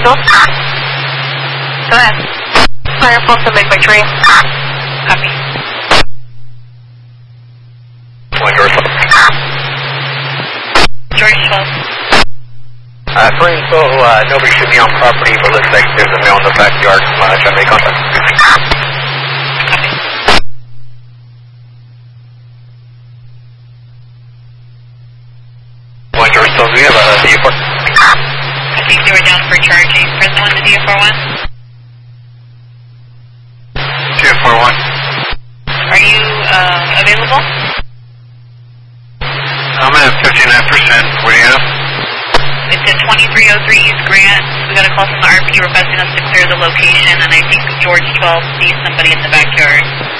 Eagle. Go ahead. Fire pulse and make my tree. Copy. George 12. 3 info, nobody should be on property, but looks like there's a male in the backyard. Try to make contact. George 12, we have a DA4. I think they were down for charging. Press 1 to DA41. DA41. Are you available? I'm at 59%. What do you have? It's at 2303 East Grant. We got a call from the RP requesting us to clear the location, and I think George 12 sees somebody in the backyard.